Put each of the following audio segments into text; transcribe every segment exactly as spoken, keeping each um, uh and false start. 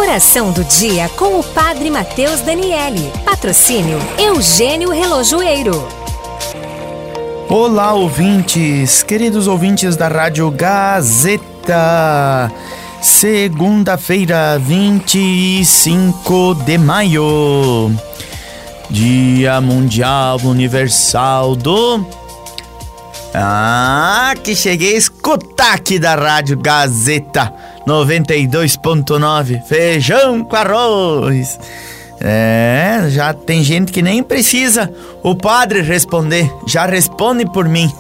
Oração do dia com o Padre Mateus Daniele. Patrocínio Eugênio Relojoeiro. Olá, ouvintes, queridos ouvintes da Rádio Gazeta. Segunda-feira, vinte e cinco de maio, Dia Mundial Universal do... Ah, que cheguei a escutar aqui da Rádio Gazeta noventa e dois ponto nove, feijão com arroz. É, já tem gente que nem precisa o padre responder, já responde por mim.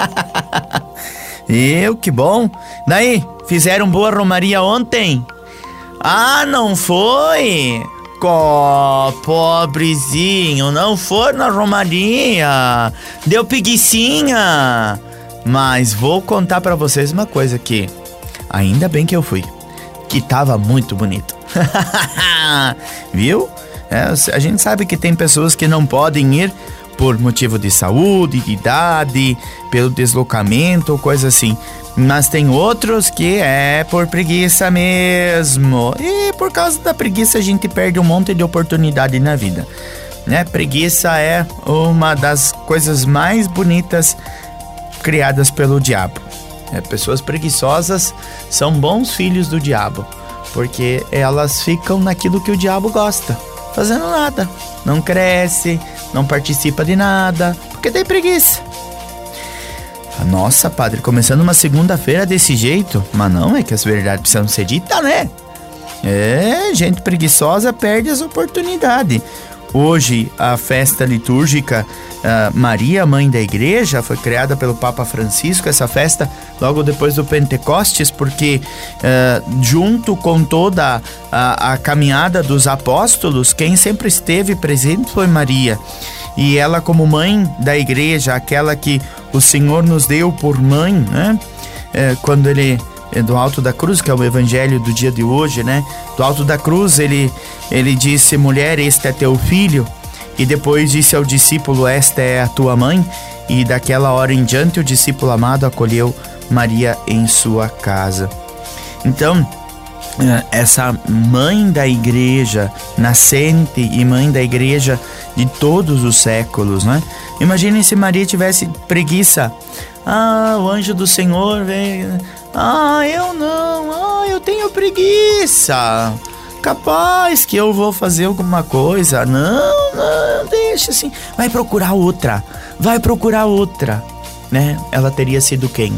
Eu, que bom. Daí, fizeram boa romaria ontem? Ah, não foi? Oh, pobrezinho, não foi na romaria. Deu preguicinha. Mas vou contar pra vocês uma coisa aqui. Ainda bem que eu fui, que tava muito bonito. Viu? É, a gente sabe que tem pessoas que não podem ir por motivo de saúde, de idade, pelo deslocamento ou coisa assim. Mas tem outros que é por preguiça mesmo. E por causa da preguiça a gente perde um monte de oportunidade na vida, né? Preguiça é uma das coisas mais bonitas criadas pelo diabo. É, pessoas preguiçosas são bons filhos do diabo, porque elas ficam naquilo que o diabo gosta, fazendo nada. Não cresce, não participa de nada, porque tem preguiça. Nossa, padre, começando uma segunda-feira desse jeito? Mas não, é que as verdades precisam ser ditas, né? É, gente preguiçosa perde as oportunidades. Hoje, a festa litúrgica uh, Maria, Mãe da Igreja, foi criada pelo Papa Francisco, essa festa logo depois do Pentecostes, porque uh, junto com toda a, a caminhada dos apóstolos, quem sempre esteve presente foi Maria. E ela, como mãe da igreja, aquela que o Senhor nos deu por mãe, né? É, quando ele, do alto da cruz, que é o evangelho do dia de hoje, né? Do alto da cruz, ele, ele disse: mulher, este é teu filho. E depois disse ao discípulo: esta é a tua mãe. E daquela hora em diante, o discípulo amado acolheu Maria em sua casa. Então, essa mãe da igreja nascente e mãe da igreja de todos os séculos, né? Imaginem se Maria tivesse preguiça. Ah, o anjo do Senhor veio. Ah, eu não. Ah, eu tenho preguiça. Capaz que eu vou fazer alguma coisa. Não, não, deixa assim. Vai procurar outra. Vai procurar outra, né? Ela teria sido quem?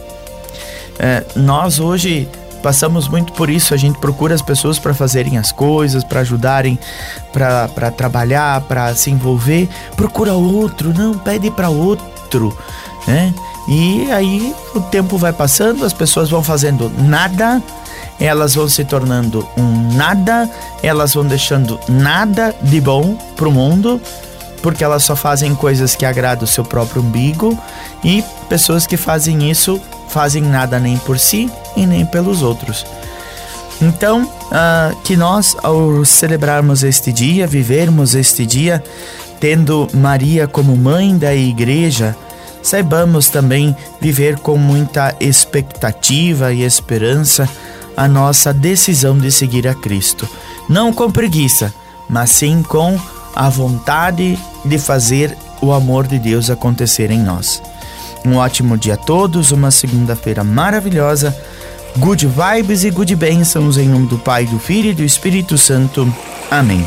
É, nós hoje passamos muito por isso. A gente procura as pessoas para fazerem as coisas, para ajudarem, para trabalhar, para se envolver. Procura outro, não, pede para outro, né? E aí o tempo vai passando, as pessoas vão fazendo nada, elas vão se tornando um nada, elas vão deixando nada de bom pro mundo, porque elas só fazem coisas que agradam o seu próprio umbigo. E pessoas que fazem isso fazem nada nem por si e nem pelos outros. Então, uh, que nós, ao celebrarmos este dia, vivermos este dia, tendo Maria como mãe da igreja, saibamos também viver com muita expectativa e esperança a nossa decisão de seguir a Cristo. Não com preguiça, mas sim com a vontade de fazer o amor de Deus acontecer em nós. Um ótimo dia a todos, uma segunda-feira maravilhosa, good vibes e good bênçãos em nome do Pai, do Filho e do Espírito Santo. Amém.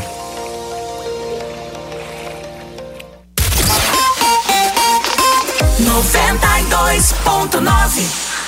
noventa e dois ponto nove.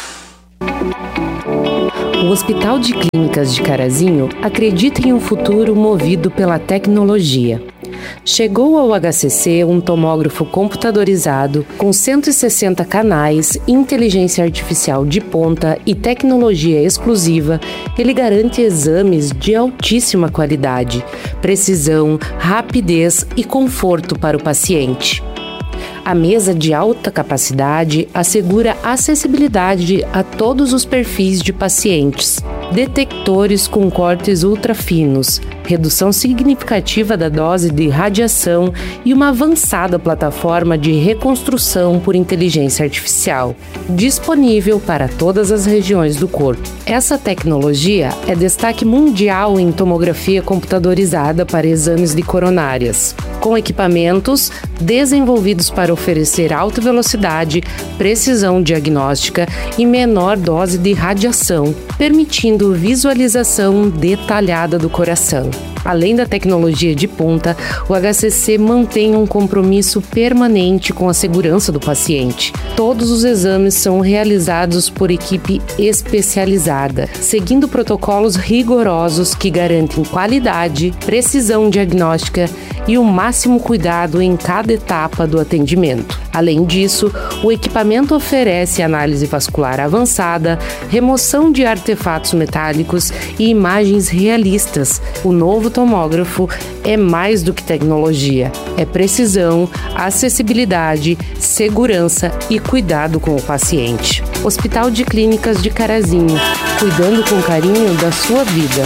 O Hospital de Clínicas de Carazinho acredita em um futuro movido pela tecnologia. Chegou ao H C C um tomógrafo computadorizado com cento e sessenta canais, inteligência artificial de ponta e tecnologia exclusiva. Ele garante exames de altíssima qualidade, precisão, rapidez e conforto para o paciente. A mesa de alta capacidade assegura acessibilidade a todos os perfis de pacientes. Detectores com cortes ultrafinos, redução significativa da dose de radiação e uma avançada plataforma de reconstrução por inteligência artificial, disponível para todas as regiões do corpo. Essa tecnologia é destaque mundial em tomografia computadorizada para exames de coronárias, com equipamentos desenvolvidos para oferecer alta velocidade, precisão diagnóstica e menor dose de radiação, permitindo visualização detalhada do coração. Além da tecnologia de ponta, o H C C mantém um compromisso permanente com a segurança do paciente. Todos os exames são realizados por equipe especializada, seguindo protocolos rigorosos que garantem qualidade, precisão diagnóstica e o máximo cuidado em cada etapa do atendimento. Além disso, o equipamento oferece análise vascular avançada, remoção de artefatos metálicos e imagens realistas. O novo tomógrafo é mais do que tecnologia, é precisão, acessibilidade, segurança e cuidado com o paciente. Hospital de Clínicas de Carazinho, cuidando com carinho da sua vida.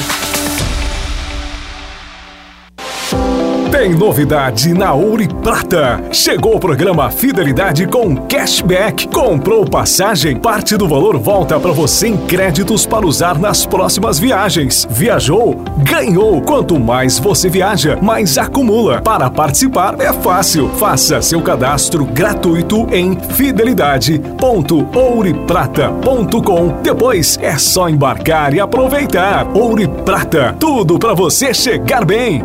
Tem novidade na Ouro e Prata. Chegou o programa Fidelidade com cashback. Comprou passagem? Parte do valor volta para você em créditos para usar nas próximas viagens. Viajou? Ganhou! Quanto mais você viaja, mais acumula. Para participar é fácil. Faça seu cadastro gratuito em fidelidade ponto ouro e prata ponto com. Depois é só embarcar e aproveitar. Ouro e Prata, tudo para você chegar bem.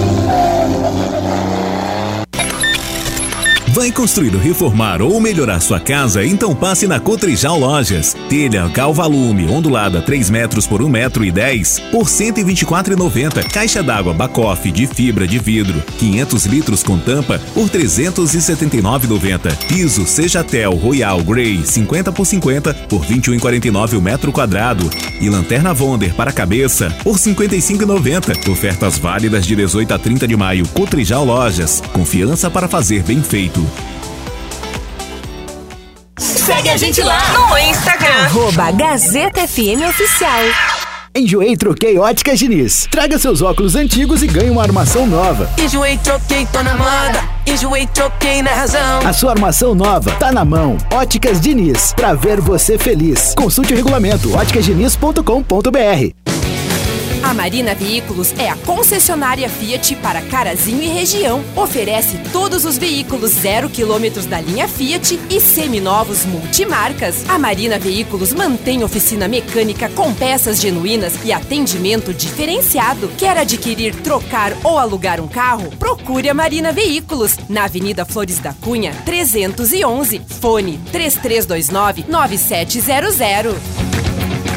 Vai construir ou reformar ou melhorar sua casa? Então passe na Cotrijal Lojas. Telha Calvalume ondulada três metros por um metro e dez por cento e vinte e quatro reais e noventa centavos. Caixa d'água Bacoff de fibra de vidro quinhentos litros com tampa por trezentos e setenta e nove reais e noventa centavos. Piso Sejatel Royal Grey cinquenta por cinquenta por vinte e um reais e quarenta e nove centavos o metro quadrado. E lanterna Wonder para cabeça por cinquenta e cinco reais e noventa centavos. Ofertas válidas de dezoito a trinta de maio. Cotrijal Lojas. Confiança para fazer bem feito. Segue a gente lá no Instagram. Arroba Gazeta F M Oficial. Enjoei, troquei Óticas Diniz. Traga seus óculos antigos e ganhe uma armação nova. Enjoei, troquei, tô na moda. Enjoei, troquei na razão. A sua armação nova tá na mão. Óticas Diniz, pra ver você feliz. Consulte o regulamento óticas diniz ponto com ponto b r. A Marina Veículos é a concessionária Fiat para Carazinho e região. Oferece todos os veículos zero quilômetros da linha Fiat e seminovos multimarcas. A Marina Veículos mantém oficina mecânica com peças genuínas e atendimento diferenciado. Quer adquirir, trocar ou alugar um carro? Procure a Marina Veículos, na Avenida Flores da Cunha, trezentos e onze. Fone três três dois nove, nove sete zero zero.